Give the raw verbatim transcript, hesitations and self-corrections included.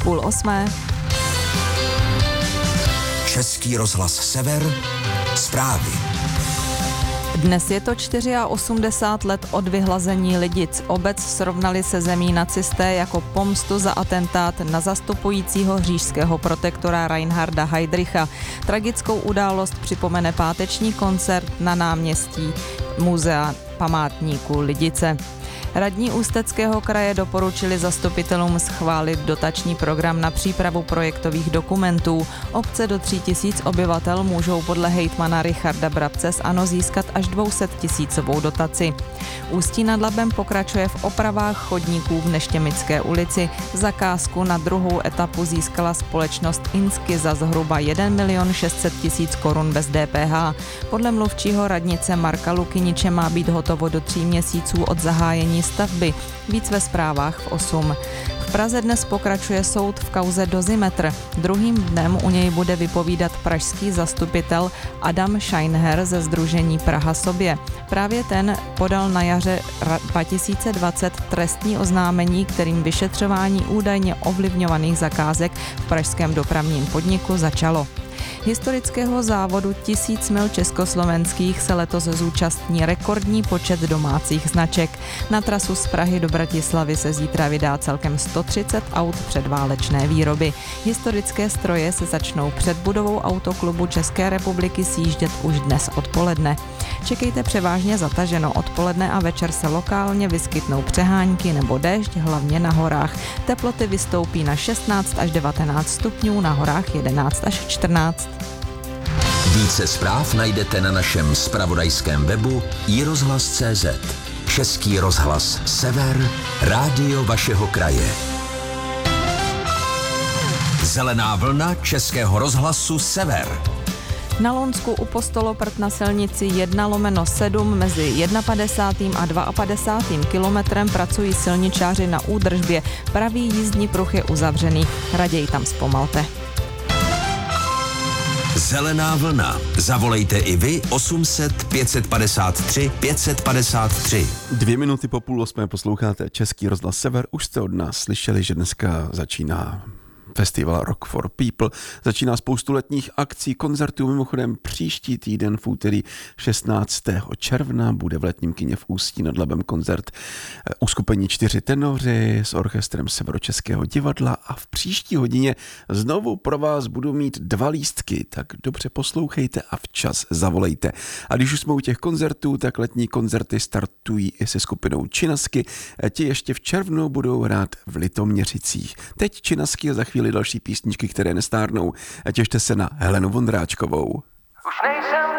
půl osmé. Český rozhlas Sever, zprávy. Dnes je to osmdesát čtyři let od vyhlazení Lidic. Obec srovnali se zemí nacisté jako pomstu za atentát na zastupujícího říšského protektora Reinharda Heydricha. Tragickou událost připomene páteční koncert na náměstí Muzea památníku Lidice. Radní Ústeckého kraje doporučili zastupitelům schválit dotační program na přípravu projektových dokumentů. Obce do tří tisíc obyvatel můžou podle hejtmana Richarda Brabce z ANO získat až dvě stě tisícovou dotaci. Ústí nad Labem pokračuje v opravách chodníků v Neštěmické ulici. Zakázku na druhou etapu získala společnost Insky za zhruba jeden milion šest set tisíc korun bez D P H. Podle mluvčího radnice Marka Lukyniče má být hotovo do tří měsíců od zahájení stavby. Víc ve zprávách v osm. V Praze dnes pokračuje soud v kauze Dozimetr. Druhým dnem u něj bude vypovídat pražský zastupitel Adam Scheinher ze sdružení Praha sobě. Právě ten podal na jaře dva tisíce dvacet trestní oznámení, kterým vyšetřování údajně ovlivňovaných zakázek v pražském dopravním podniku začalo. Historického závodu Tisíc mil československých se letos zúčastní rekordní počet domácích značek. Na trasu z Prahy do Bratislavy se zítra vydá celkem sto třicet aut předválečné výroby. Historické stroje se začnou před budovou Autoklubu České republiky sjíždět už dnes odpoledne. Čekejte převážně zataženo. Odpoledne a večer se lokálně vyskytnou přehánky nebo déšť, hlavně na horách. Teploty vystoupí na šestnáct až devatenáct stupňů, na horách jedenáct až čtrnáct. Více zpráv najdete na našem zpravodajském webu i rozhlas tečka cé zet. Český rozhlas Sever, rádio vašeho kraje. Zelená vlna Českého rozhlasu Sever. Na Lonsku u Postoloprt na silnici jedna lomeno sedm mezi padesátým prvním a padesátým druhým kilometrem pracují silničáři na údržbě. Pravý jízdní pruh je uzavřený. Raději tam zpomalte. Zelená vlna. Zavolejte i vy osm set pět padesát tři pět padesát tři. Dvě minuty po půl osmé posloucháte Český rozhlas Sever. Už jste od nás slyšeli, že dneska začíná festival Rock for People. Začíná spoustu letních akcí, koncertů. Mimochodem příští týden v úterý šestnáctého června bude v letním kině v Ústí nad Labem koncert uskupení Čtyři tenoři s orchestrem Severočeského divadla a v příští hodině znovu pro vás budu mít dva lístky, tak dobře poslouchejte a včas zavolejte. A když už jsme u těch koncertů, tak letní koncerty startují i se skupinou Činasky. Ti ještě v červnu budou hrát v Litoměřicích. Teď Činasky a za chvíli další písničky, které nestárnou. A těšte se na Helenu Vondráčkovou. Už nej